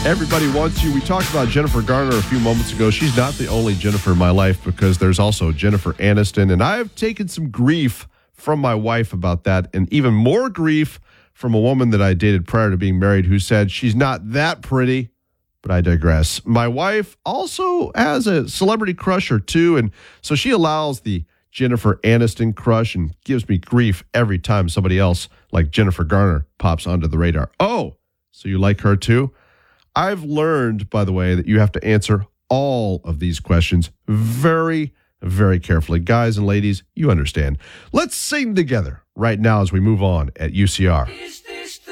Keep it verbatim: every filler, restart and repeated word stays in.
Everybody Wants You. We talked about Jennifer Garner a few moments ago. She's not the only Jennifer in my life because there's also Jennifer Aniston. And I've taken some grief from my wife about that, and even more grief from a woman that I dated prior to being married who said she's not that pretty. But I digress. My wife also has a celebrity crush or two, and so she allows the Jennifer Aniston crush and gives me grief every time somebody else like Jennifer Garner pops onto the radar. Oh, so you like her too? I've learned, by the way, that you have to answer all of these questions very, very carefully. Guys and ladies, you understand. Let's sing together right now as we move on at U C R. Is this the